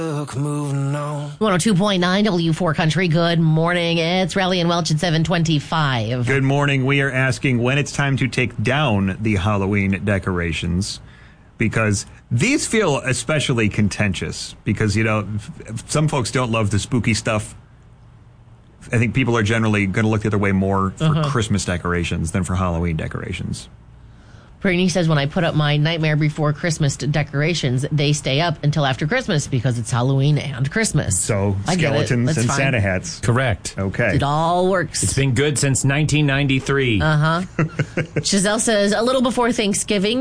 Moving on. 102.9 W4 Country. Good morning. It's Raleigh and Welch at 7:25. Good morning. We are asking when it's time to take down the Halloween decorations, because these feel especially contentious because, you know, some folks don't love the spooky stuff. I think people are generally going to look the other way more for Christmas decorations than for Halloween decorations. Brittany says, when I put up my Nightmare Before Christmas decorations, they stay up until after Christmas because it's Halloween and Christmas. So skeletons and fine. Santa hats. Correct. Okay. It all works. It's been good since 1993. Giselle says, a little before Thanksgiving,